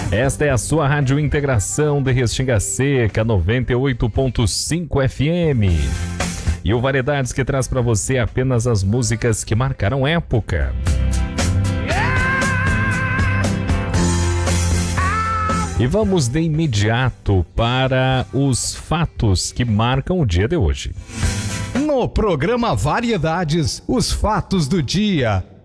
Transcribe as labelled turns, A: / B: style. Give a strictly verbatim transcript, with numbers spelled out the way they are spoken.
A: Esta é a sua Rádio Integração de Restinga Seca, noventa e oito ponto cinco F M. E o Variedades que traz para você apenas as músicas que marcaram época. E vamos de imediato para os fatos que marcam o dia de hoje.
B: No programa Variedades, os fatos do dia.